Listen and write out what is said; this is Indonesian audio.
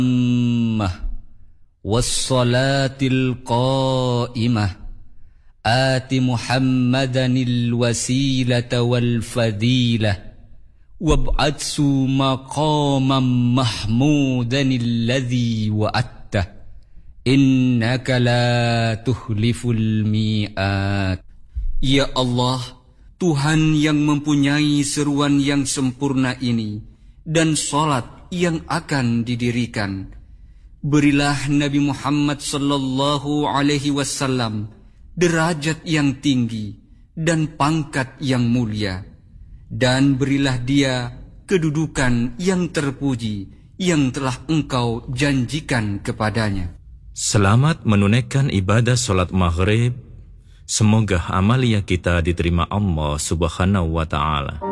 wassalatil qa'imah آت محمدا الوسيلة والفضيلة وابعثه مقاما محمودا الذي وعدته إنك لا تخلف الميعاد. Ya Allah, Tuhan yang mempunyai seruan yang sempurna ini dan salat yang akan didirikan, berilah Nabi Muhammad sallallahu alaihi wasallam derajat yang tinggi dan pangkat yang mulia, dan berilah dia kedudukan yang terpuji yang telah Engkau janjikan kepadanya. Selamat menunaikan ibadah solat maghrib. Semoga amalia kita diterima Allah Subhanahu wa ta'ala.